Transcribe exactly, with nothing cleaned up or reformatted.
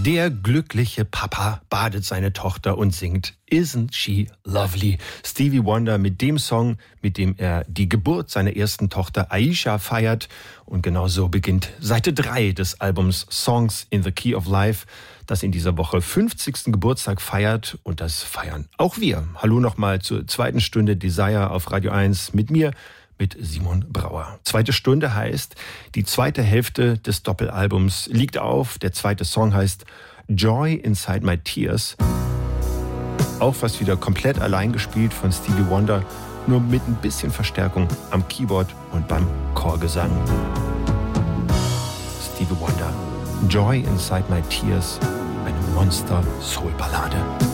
Der glückliche Papa badet seine Tochter und singt Isn't She Lovely? Stevie Wonder mit dem Song, mit dem er die Geburt seiner ersten Tochter Aisha feiert. Und genau so beginnt Seite drei des Albums Songs in the Key of Life, das in dieser Woche fünfzigsten Geburtstag feiert. Und das feiern auch wir. Hallo nochmal zur zweiten Stunde Desire auf Radio eins mit mir, mit Simon Brauer. Zweite Stunde heißt, die zweite Hälfte des Doppelalbums liegt auf. Der zweite Song heißt Joy Inside My Tears. Auch fast wieder komplett allein gespielt von Stevie Wonder, nur mit ein bisschen Verstärkung am Keyboard und beim Chorgesang. Stevie Wonder, Joy Inside My Tears, eine Monster-Soul-Ballade.